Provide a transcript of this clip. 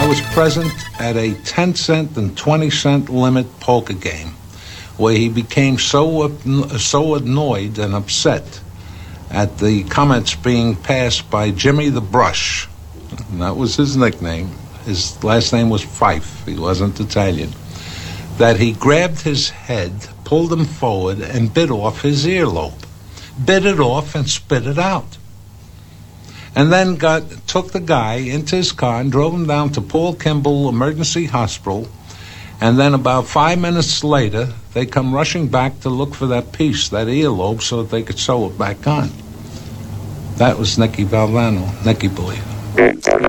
I was present at a 10-cent and 20-cent limit poker game where he became so annoyed and upset at the comments being passed by Jimmy the Brush, and that was his nickname. His last name was Fife. He wasn't Italian. That he grabbed his head, pulled him forward, and bit off his earlobe. Bit it off and spit it out. And then took the guy into his car and drove him down to Paul Kimball Emergency Hospital. And then about 5 minutes later, they come rushing back to look for that piece, that earlobe, so that they could sew it back on. That was Nicky Valvano, Nicky Boy.